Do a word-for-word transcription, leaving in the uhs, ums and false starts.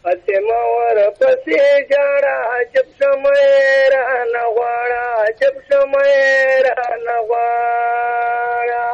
هسې مور پسې ژړا جب سمې را نه غواړه جب سمې را نه غواړه